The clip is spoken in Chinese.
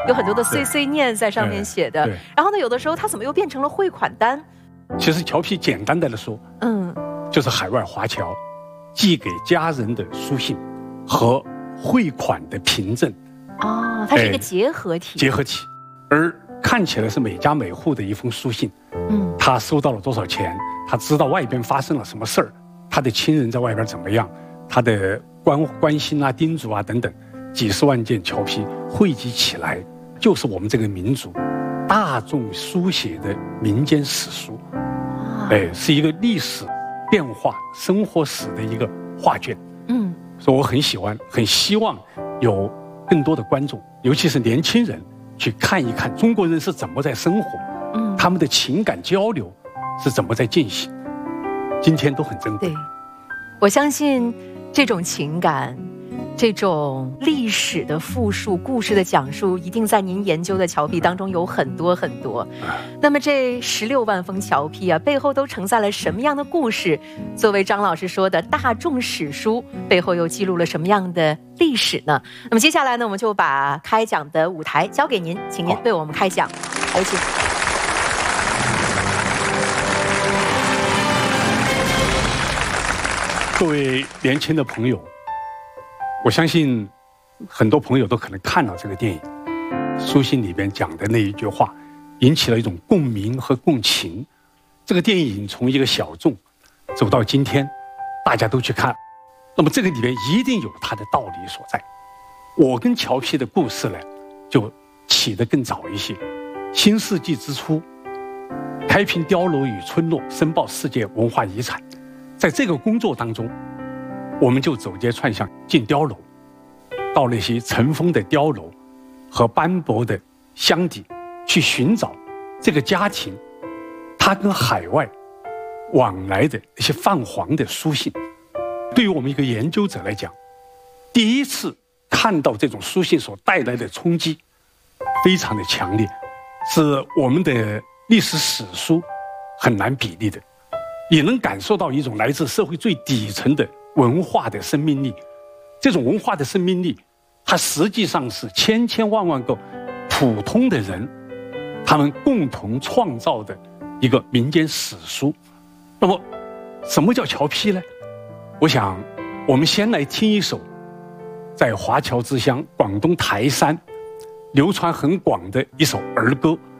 有很多的碎碎念在上面写的。然后呢，有的时候它怎么又变成了汇款单？ 其实侨批简单的来说，就是海外华侨寄给家人的书信和汇款的凭证。 哦，它是一个结合体。 结合体，而看起来是每家每户的一封书信。他收到了多少钱？他知道外边发生了什么事儿？他的亲人在外边怎么样？他的关心啊、叮嘱啊等等，几十万件侨批汇集起来，就是我们这个民族大众书写的民间史书。是一个历史变化、生活史的一个画卷。所以我很喜欢，很希望有更多的观众，尤其是年轻人，去看一看中国人是怎么在生活，他们的情感交流是怎么在进行，今天都很珍贵。 对，我相信这种情感，这种历史的复述、故事的讲述，一定在您研究的侨批当中有很多很多。那么这16万封侨批啊，背后都承载了什么样的故事？作为张老师说的大众史书，背后又记录了什么样的历史呢？那么接下来呢，我们就把开讲的舞台交给您，请您为我们开讲，有请。 各位年轻的朋友，我相信很多朋友都可能看了这个电影，书信里边讲的那一句话引起了一种共鸣和共情。这个电影从一个小众走到今天大家都去看，那么这个里面一定有它的道理所在。我跟侨批的故事呢就起得更早一些。新世纪之初，太平碉楼与村落申报世界文化遗产，在这个工作当中，我们就走街串巷进碉楼，到那些尘封的碉楼和斑驳的箱底去寻找这个家庭他跟海外往来的那些泛黄的书信。对于我们一个研究者来讲，第一次看到这种书信所带来的冲击非常的强烈，是我们的历史史书很难比拟的，也能感受到一种来自社会最底层的文化的生命力。这种文化的生命力，它实际上是千千万万个普通的人他们共同创造的一个民间史书。那么什么叫侨批呢？我想我们先来听一首在华侨之乡广东台山流传很广的一首儿歌，